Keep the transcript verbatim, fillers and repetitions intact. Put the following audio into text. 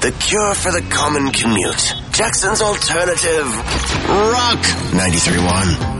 the cure for the common commute. Jackson's Alternative Rock ninety-three point one.